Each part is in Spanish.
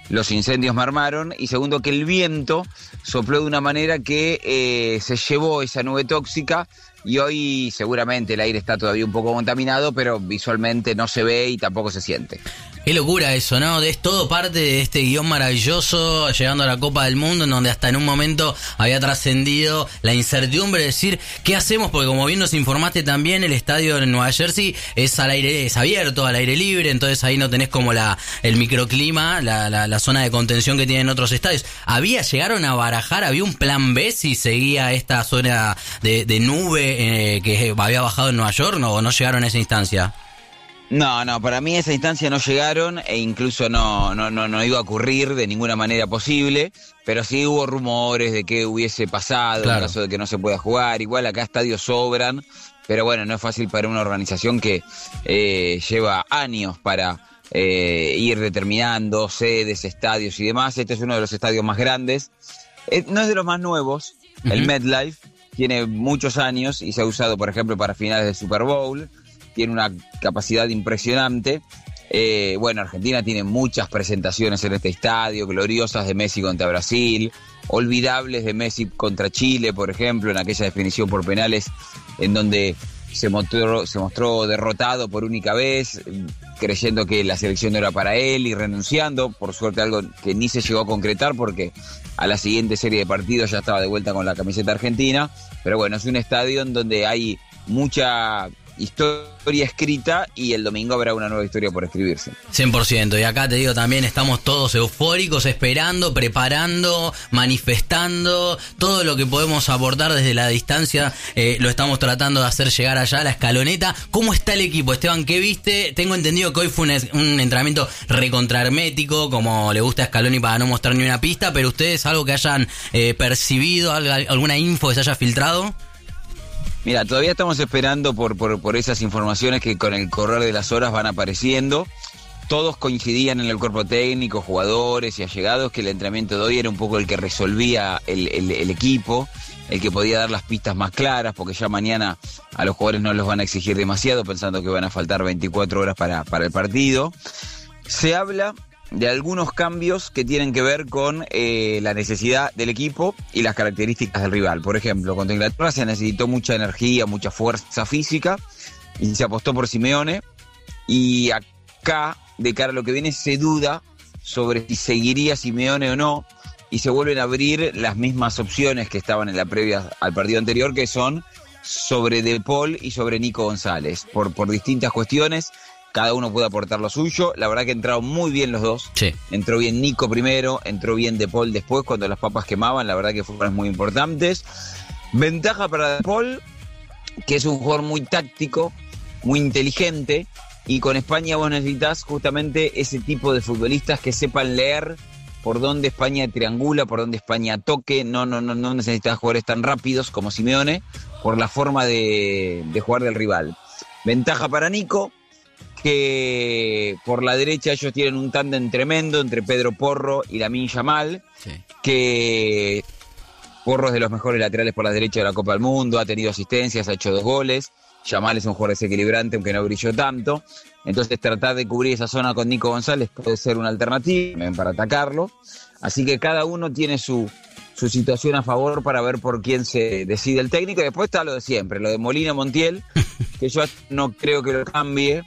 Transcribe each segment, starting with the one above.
los incendios mermaron, y segundo, que el viento sopló de una manera que se llevó esa nube tóxica, y hoy seguramente el aire está todavía un poco contaminado, pero visualmente no se ve y tampoco se siente. Qué locura eso, ¿no? Es todo parte de este guión maravilloso, llegando a la Copa del Mundo, en donde hasta en un momento había trascendido la incertidumbre de decir, ¿qué hacemos? Porque como bien nos informaste también, el estadio en Nueva Jersey es al aire, es abierto, al aire libre, entonces ahí no tenés como el microclima, la zona de contención que tienen otros estadios. ¿Llegaron a barajar, había un plan B si seguía esta zona de nube que había bajado en Nueva York, o no llegaron a esa instancia? No, para mí esa instancia no llegaron, e incluso no iba a ocurrir de ninguna manera posible, pero sí hubo rumores de que hubiese pasado, claro, en caso de que no se pueda jugar. Igual acá estadios sobran, pero bueno, no es fácil para una organización que lleva años para ir determinando sedes, estadios y demás. Este es uno de los estadios más grandes, no es de los más nuevos, el MetLife tiene muchos años y se ha usado, por ejemplo, para finales de Super Bowl. Tiene una capacidad impresionante. Bueno, Argentina tiene muchas presentaciones en este estadio, gloriosas de Messi contra Brasil, olvidables de Messi contra Chile, por ejemplo, en aquella definición por penales en donde se mostró derrotado por única vez, creyendo que la selección no era para él y renunciando. Por suerte, algo que ni se llegó a concretar, porque a la siguiente serie de partidos ya estaba de vuelta con la camiseta argentina. Pero bueno, es un estadio en donde hay mucha historia escrita, y el domingo habrá una nueva historia por escribirse. 100%, y acá te digo también, estamos todos eufóricos, esperando, preparando, manifestando, todo lo que podemos aportar desde la distancia, lo estamos tratando de hacer llegar allá a la escaloneta. ¿Cómo está el equipo, Esteban? ¿Qué viste? Tengo entendido que hoy fue un entrenamiento recontrahermético, como le gusta a Scaloni, para no mostrar ni una pista, pero ustedes, algo que hayan percibido, alguna info que se haya filtrado. Mira, todavía estamos esperando por esas informaciones que con el correr de las horas van apareciendo. Todos coincidían en el cuerpo técnico, jugadores y allegados, que el entrenamiento de hoy era un poco el que resolvía el equipo, el que podía dar las pistas más claras, porque ya mañana a los jugadores no los van a exigir demasiado, pensando que van a faltar 24 horas para el partido. Se habla de algunos cambios que tienen que ver con la necesidad del equipo y las características del rival. Por ejemplo, contra Inglaterra se necesitó mucha energía, mucha fuerza física, y se apostó por Simeone, y acá, de cara a lo que viene, se duda sobre si seguiría Simeone o no, y se vuelven a abrir las mismas opciones que estaban en la previa al partido anterior, que son sobre De Paul y sobre Nico González, por distintas cuestiones. Cada uno puede aportar lo suyo. La verdad que entraron muy bien los dos. Sí. Entró bien Nico primero, entró bien De Paul después, cuando las papas quemaban. La verdad que fueron muy importantes. Ventaja para De Paul, que es un jugador muy táctico, muy inteligente, y con España vos necesitas justamente ese tipo de futbolistas que sepan leer por dónde España triangula, por dónde España toque. No necesitas jugadores tan rápidos como Simeone, por la forma de jugar del rival. Ventaja para Nico, que por la derecha ellos tienen un tándem tremendo entre Pedro Porro y Lamine Yamal, sí, que Porro es de los mejores laterales por la derecha de la Copa del Mundo, ha tenido asistencias, ha hecho 2 goles. Yamal es un jugador desequilibrante, aunque no brilló tanto. Entonces tratar de cubrir esa zona con Nico González puede ser una alternativa para atacarlo. Así que cada uno tiene su situación a favor para ver por quién se decide el técnico. Y después está lo de siempre, lo de Molina Montiel, que yo no creo que lo cambie,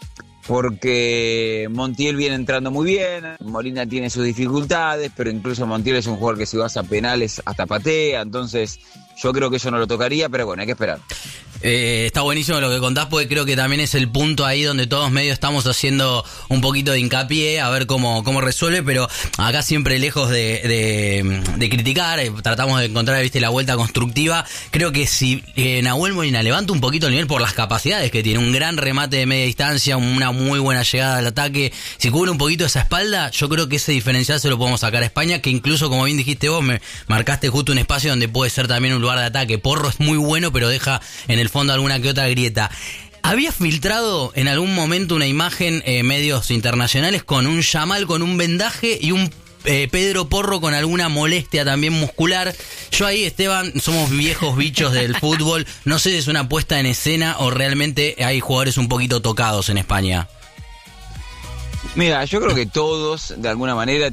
porque Montiel viene entrando muy bien, Molina tiene sus dificultades, pero incluso Montiel es un jugador que si vas a penales hasta patea, entonces yo creo que eso no lo tocaría, pero bueno, hay que esperar. Está buenísimo lo que contás, porque creo que también es el punto ahí donde todos medio estamos haciendo un poquito de hincapié a ver cómo resuelve, pero acá siempre lejos de criticar, tratamos de encontrar, viste, la vuelta constructiva. Creo que si Nahuel Molina levanta un poquito el nivel por las capacidades que tiene, un gran remate de media distancia, una muy buena llegada al ataque, si cubre un poquito esa espalda, yo creo que ese diferencial se lo podemos sacar a España, que incluso, como bien dijiste vos, me marcaste justo un espacio donde puede ser también un lugar de ataque. Porro es muy bueno, pero deja en el fondo alguna que otra grieta. Había filtrado en algún momento una imagen, medios internacionales, con un Yamal con un vendaje y un Pedro Porro con alguna molestia también muscular. Yo ahí, Esteban, somos viejos bichos del fútbol, no sé si es una puesta en escena o realmente hay jugadores un poquito tocados en España. Mira, yo creo que todos, de alguna manera,